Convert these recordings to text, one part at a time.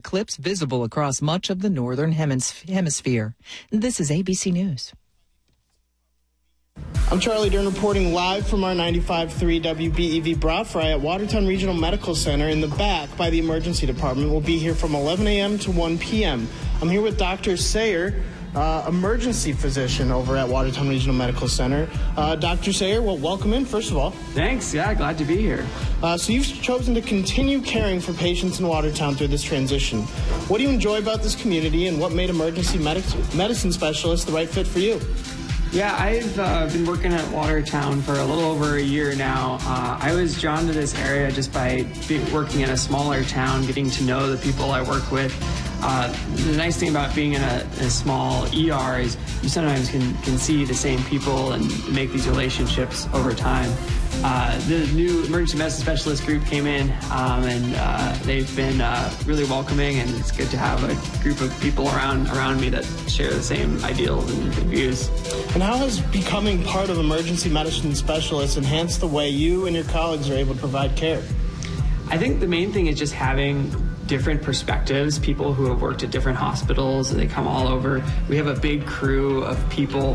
eclipse visible across much of the northern hemisphere. This is ABC News. I'm Charlie Dern reporting live from our 95.3 WBEV Broad Fry at Watertown Regional Medical Center in the back by the emergency department. We'll be here from 11 a.m. to 1 p.m. I'm here with Dr. Sayer, emergency physician over at Watertown Regional Medical Center. Dr. Sayer, well, welcome in, first of all. Thanks. Yeah, glad to be here. So you've chosen to continue caring for patients in Watertown through this transition. What do you enjoy about this community, and what made emergency medicine specialist the right fit for you? Yeah, I've been working at Watertown for a little over a year now. I was drawn to this area just by working in a smaller town, getting to know the people I work with. The nice thing about being in a small ER is you sometimes can see the same people and make these relationships over time. The new emergency medicine specialist group came in, and they've been really welcoming, and it's good to have a group of people around me that share the same ideals and views. And how has becoming part of emergency medicine specialists enhanced the way you and your colleagues are able to provide care? I think the main thing is just having different perspectives, people who have worked at different hospitals, and they come all over. We have a big crew of people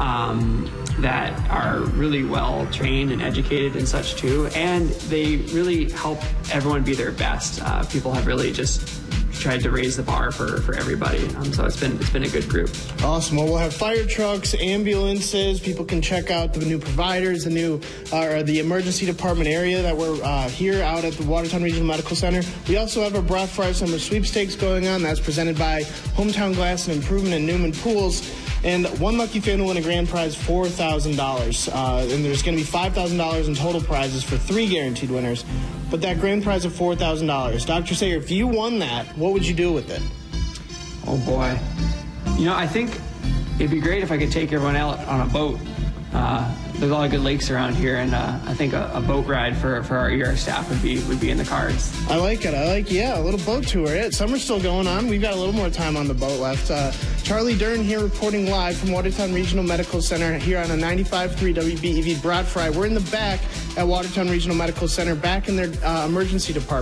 that are really well trained and educated and such too, and they really help everyone be their best. People have really just tried to raise the bar for everybody, so it's been a good group. Awesome. Well, we'll have fire trucks, ambulances. People can check out the new providers, the emergency department area that we're here out at the Watertown Regional Medical Center. We also have a Broad Fry Summer Sweepstakes going on. That's presented by Hometown Glass and Improvement and Newman Pools. And one lucky fan will win a grand prize, $4,000. And there's going to be $5,000 in total prizes for 3 guaranteed winners. But that grand prize of $4,000, Dr. Sayer, if you won that, what would you do with it? Oh, boy. You know, I think it'd be great if I could take everyone out on a boat. There's a lot of good lakes around here, and I think a boat ride for our ER staff would be in the cards. I like it. A little boat tour. Summer's still going on. We've got a little more time on the boat left. Charlie Dern here reporting live from Watertown Regional Medical Center here on a 95.3 WBEV Broad Fry. We're in the back at Watertown Regional Medical Center, back in their emergency department.